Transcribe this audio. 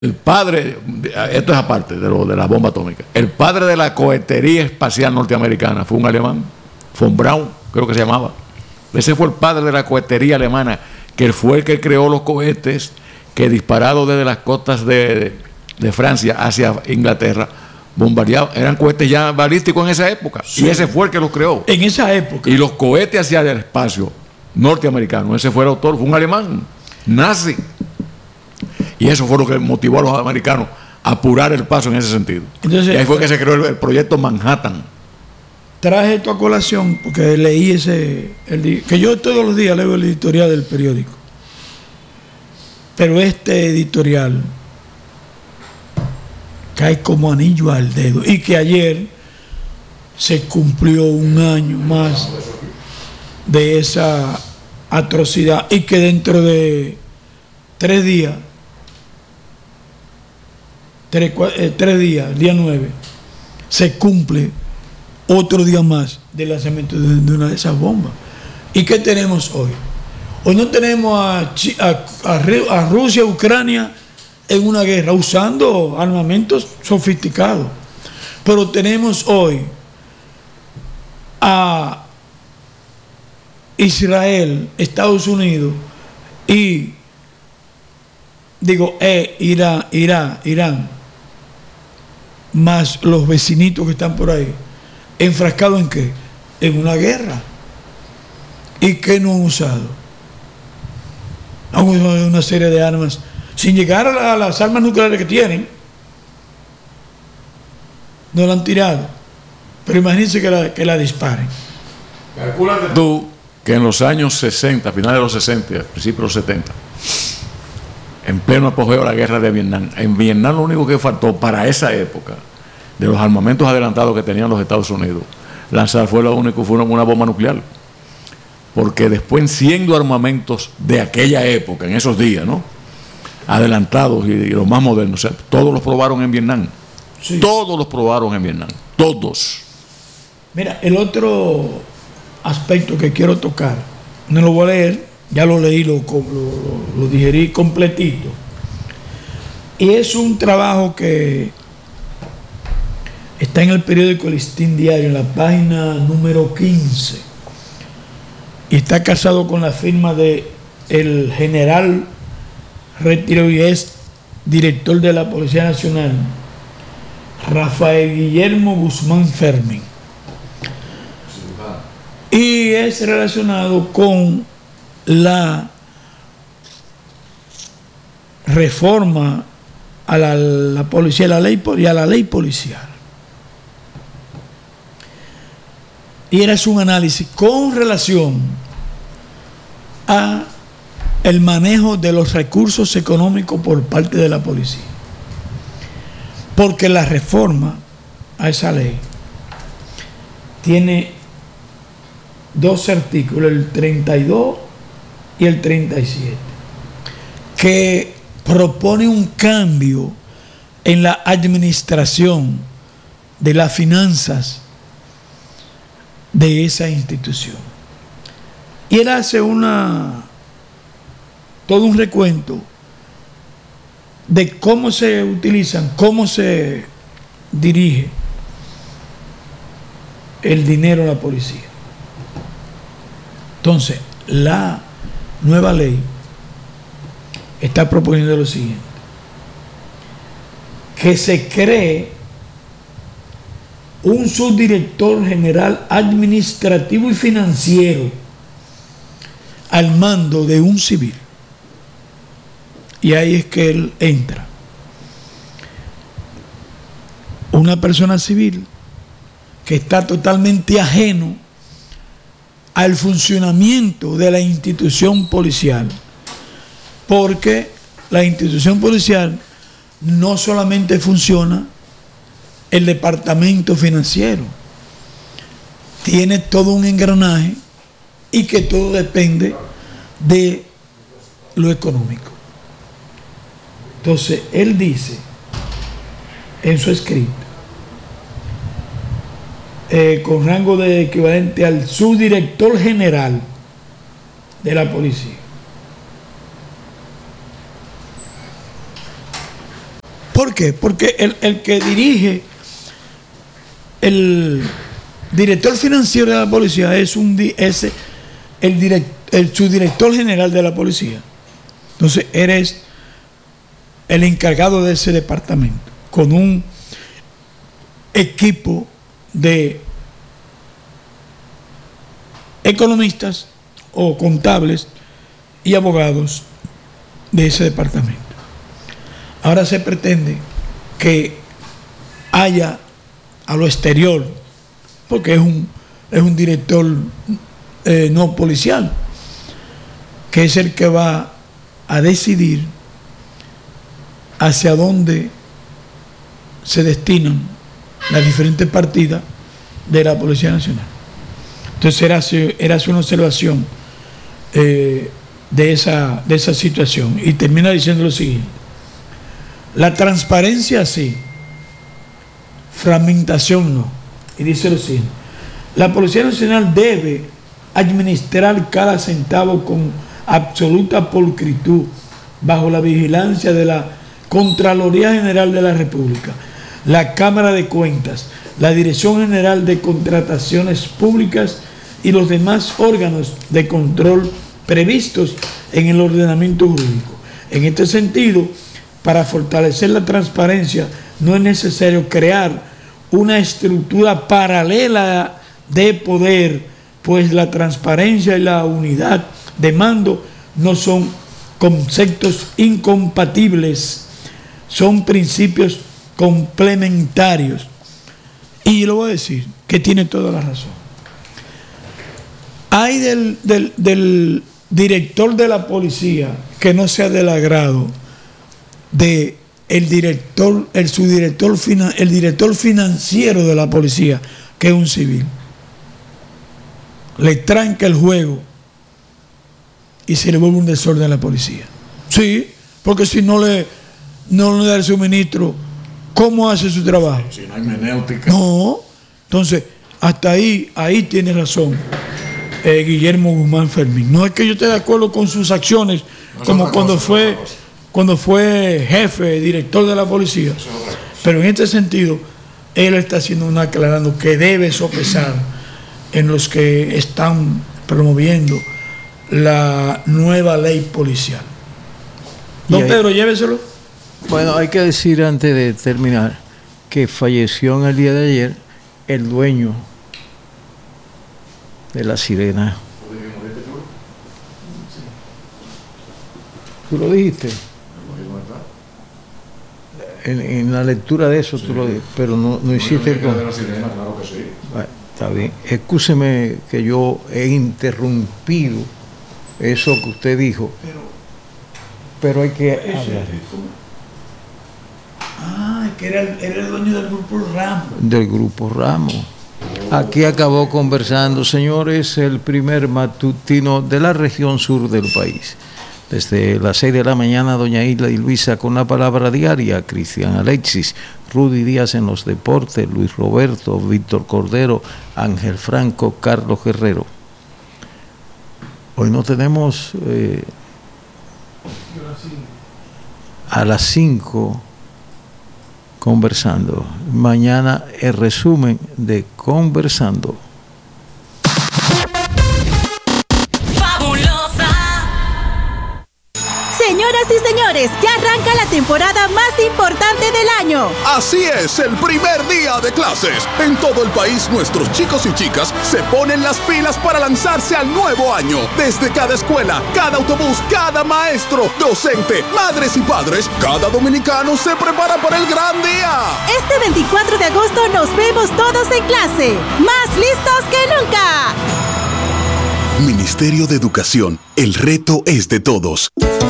El padre, esto es aparte de la bomba atómica, el padre de la cohetería espacial norteamericana fue un alemán, von Braun, creo que se llamaba. Ese fue el padre de la cohetería alemana, que fue el que creó los cohetes que disparados desde las costas de Francia hacia Inglaterra, bombardeaban, eran cohetes ya balísticos en esa época, sí. Y ese fue el que los creó. En esa época. Y los cohetes hacia el espacio norteamericano, ese fue el autor, fue un alemán, nazi. Y eso fue lo que motivó a los americanos a apurar el paso en ese sentido. Entonces, y ahí fue que se creó el proyecto Manhattan. Traje esto a colación porque leí que yo todos los días leo el editorial del periódico. Pero este editorial cae como anillo al dedo. Y que ayer se cumplió un año más de esa atrocidad. Y que dentro de 3 días, 3 días, el día 9, se cumple otro día más del lanzamiento de una de esas bombas. ¿Y qué tenemos hoy? Hoy no tenemos a Rusia, Ucrania en una guerra usando armamentos sofisticados, pero tenemos hoy a Israel, Estados Unidos y Irán, más los vecinitos que están por ahí, enfrascados ¿en qué? En una guerra. ¿Y qué no han usado? Han usado una serie de armas, sin llegar a las armas nucleares que tienen. No la han tirado. Pero imagínense que la disparen. Calcúlate tú que en los años 60, finales de los 60, principios de los 70, en pleno apogeo de la guerra de Vietnam. En Vietnam lo único que faltó para esa época, de los armamentos adelantados que tenían los Estados Unidos, lanzar fue lo único, fue una bomba nuclear. Porque después, siendo armamentos de aquella época, en esos días, ¿no?, adelantados y los más modernos, o sea, todos los probaron en Vietnam. Sí. Todos los probaron en Vietnam. Todos. Mira, el otro aspecto que quiero tocar, no lo voy a leer, ya lo leí, lo digerí completito. Y es un trabajo que está en el periódico El Listín Diario, en la página número 15. Y está casado con la firma de el general retirado y es director de la Policía Nacional, Rafael Guillermo Guzmán Fermín. Y es relacionado con la reforma a la policía y a la ley policial. Y era un análisis con relación a el manejo de los recursos económicos por parte de la policía. Porque la reforma a esa ley tiene 2 artículos, el 32 y el 37, que propone un cambio en la administración de las finanzas de esa institución. Y él hace todo un recuento de cómo se utilizan, cómo se dirige el dinero a la policía. Entonces, la nueva ley está proponiendo lo siguiente: que se cree un subdirector general administrativo y financiero al mando de un civil. Y ahí es que él entra. Una persona civil que está totalmente ajeno al funcionamiento de la institución policial, porque la institución policial no solamente funciona el departamento financiero, tiene todo un engranaje y que todo depende de lo económico. Entonces, él dice en su escrito, con rango de equivalente al subdirector general de la policía, ¿Por qué? Porque el que dirige, el director financiero de la policía es el subdirector general de la policía. Entonces eres el encargado de ese departamento, con un equipo de economistas o contables y abogados de ese departamento. Ahora se pretende que haya a lo exterior, porque es un director no policial, que es el que va a decidir hacia dónde se destinan las diferentes partidas de la Policía Nacional. Entonces era una observación de esa situación, y termina diciendo lo siguiente: la transparencia sí, fragmentación no. Y dice lo siguiente: la Policía Nacional debe administrar cada centavo con absoluta pulcritud, bajo la vigilancia de la Contraloría General de la República, la Cámara de Cuentas, la Dirección General de Contrataciones Públicas y los demás órganos de control previstos en el ordenamiento jurídico. En este sentido, para fortalecer la transparencia, no es necesario crear una estructura paralela de poder, pues la transparencia y la unidad de mando no son conceptos incompatibles, son principios complementarios. Y lo voy a decir, que tiene toda la razón. Hay del director de la policía que no sea del agrado de el director financiero de la policía, que es un civil. Le tranca el juego y se le vuelve un desorden a la policía. Sí, porque si no le da el suministro, ¿cómo hace su trabajo? Si no hay menéutica. No. Entonces, hasta ahí tiene razón Guillermo Guzmán Fermín. No es que yo esté de acuerdo con sus acciones, como cuando fue jefe, director de la policía, pero en este sentido él está haciendo aclarando que debe sopesar en los que están promoviendo la nueva ley policial. Don Pedro, lléveselo. Bueno, hay que decir antes de terminar que falleció en el día de ayer el dueño de La Sirena. ¿Tú lo dijiste? En la lectura de eso, sí, tú lo dijiste, pero no hiciste el... De La Sirena, claro que sí. Bueno, está bien. Excúseme que yo he interrumpido eso que usted dijo, pero hay que hablar. Que era el dueño del Grupo Ramos. Del Grupo Ramos. Aquí acabó conversando, señores, el primer matutino de la región sur del país. Desde las 6 de la mañana, doña Isla y Luisa con la palabra diaria, Cristian Alexis, Rudy Díaz en los deportes, Luis Roberto, Víctor Cordero, Ángel Franco, Carlos Guerrero. Hoy no tenemos a las 5 conversando. Mañana el resumen de Conversando. Señoras y señores, ya arranca la temporada más importante del año. Así es, el primer día de clases. En todo el país, nuestros chicos y chicas se ponen las pilas para lanzarse al nuevo año. Desde cada escuela, cada autobús, cada maestro, docente, madres y padres, cada dominicano se prepara para el gran día. Este 24 de agosto nos vemos todos en clase, más listos que nunca. Ministerio de Educación, el reto es de todos.